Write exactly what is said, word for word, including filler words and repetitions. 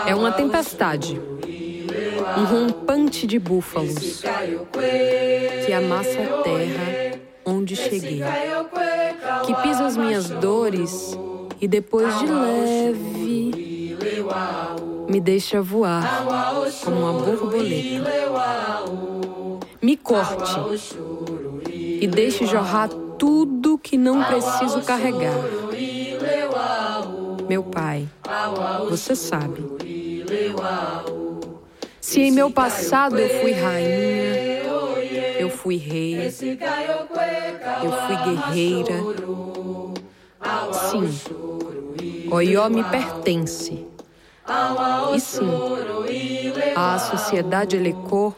É uma tempestade, um rompante de búfalos que amassa a terra onde cheguei, que pisa as minhas dores e depois de leve me deixa voar como uma borboleta. Me corte e deixe jorrar tudo que não preciso carregar. Meu pai, você sabe. Se em meu passado eu fui rainha, eu fui rei, eu fui guerreira. Sim, Oió me pertence. E sim, a sociedade Elecô